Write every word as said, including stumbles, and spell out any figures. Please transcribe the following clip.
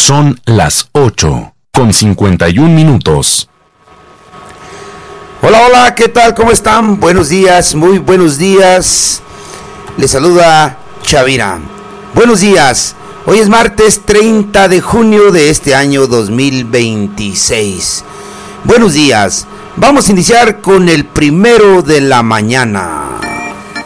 Son las ocho con cincuenta y un minutos. Hola, hola, ¿qué tal? ¿Cómo están? Buenos días, muy buenos días. Les saluda Chavira. Buenos días. Hoy es martes treinta de junio de este año dos mil veintiséis. Buenos días. Vamos a iniciar con el primero de la mañana.